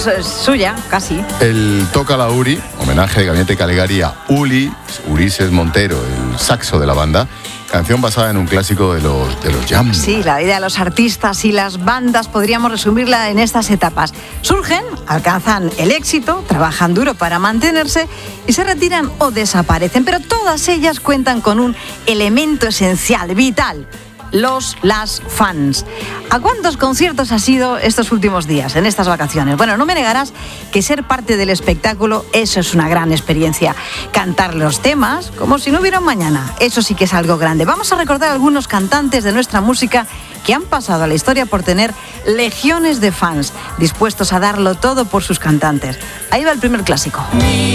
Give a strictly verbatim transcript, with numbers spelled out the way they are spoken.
es, es suya, casi. El Toca la Uri, homenaje de Gabinete Caligari a Uli, Ulises Montero, el saxo de la banda. Canción basada en un clásico de los, de los jam. Sí, la vida de los artistas y las bandas podríamos resumirla en estas etapas. Surgen, alcanzan el éxito, trabajan duro para mantenerse y se retiran o desaparecen. Pero todas ellas cuentan con un elemento esencial, vital: los, las fans. ¿A cuántos conciertos has ido estos últimos días, en estas vacaciones? Bueno, no me negarás que ser parte del espectáculo, eso es una gran experiencia. Cantar los temas como si no hubiera un mañana, eso sí que es algo grande. Vamos a recordar a algunos cantantes de nuestra música que han pasado a la historia por tener legiones de fans dispuestos a darlo todo por sus cantantes. Ahí va el primer clásico.